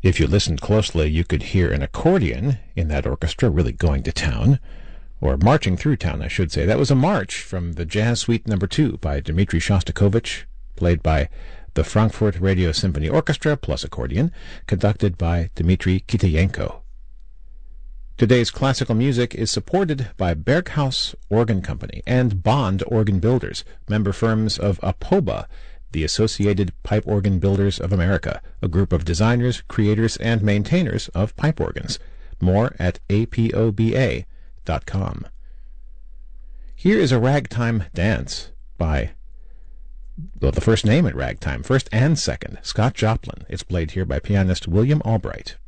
If you listened closely, you could hear an accordion in that orchestra really going to town, or marching through town, I should say. That was a march from the Jazz Suite No. 2 by Dmitri Shostakovich, played by the Frankfurt Radio Symphony Orchestra plus accordion, conducted by Dmitri Kitayenko. Today's classical music is supported by Berghaus Organ Company and Bond Organ Builders, member firms of APOBA, the Associated Pipe Organ Builders of America, a group of designers, creators, and maintainers of pipe organs. More at apoba.com. Here is a ragtime dance by, well, the first name in ragtime, first and second, Scott Joplin. It's played here by pianist William Albright.